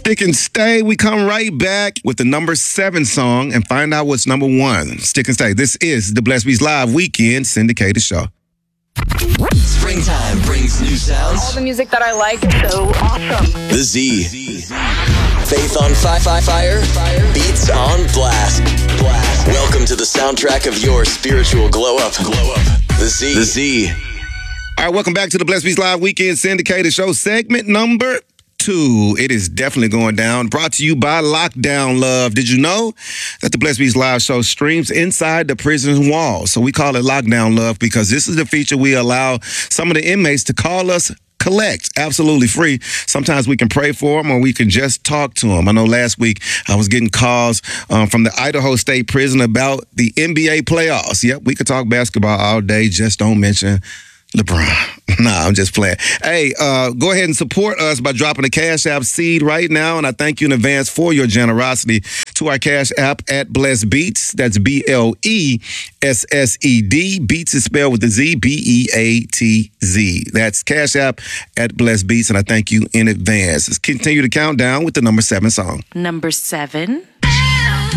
Stick and Stay. We come right back with the number 7 song and find out what's number 1. Stick and Stay. This is the Blessed Beats Live Weekend syndicated show. Springtime brings new sounds. All the music that I like is so awesome. The Z. Faith on fire. Beats on blast. Welcome to the soundtrack of your spiritual glow up. The Z. The Z. All right, welcome back to the Blessed Beats Live Weekend syndicated show, segment number 2. It is definitely going down. Brought to you by Lockdown Love. Did you know that the Blessed Beats Live show streams inside the prison's walls? So we call it Lockdown Love because this is the feature we allow some of the inmates to call us collect, absolutely free. Sometimes we can pray for them or we can just talk to them. I know last week I was getting calls from the Idaho State Prison about the NBA playoffs. Yep, we could talk basketball all day, just don't mention LeBron. Nah, I'm just playing. Hey, go ahead and support us by dropping a Cash App seed right now, and I thank you in advance for your generosity to our Cash App at Blessed Beats. That's BLESSED. Beats is spelled with the Z, BEATZ. That's Cash App at Blessed Beats, and I thank you in advance. Let's continue to count down with the number 7 song. Number 7.